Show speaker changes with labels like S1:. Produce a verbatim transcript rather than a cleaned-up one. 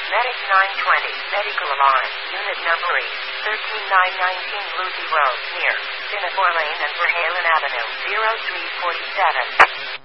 S1: Medic nine twenty, medical alarm, unit number eight, thirteen nine nineteen Bluesy Road, near Singapore Lane and Verhalen Avenue, zero three four seven.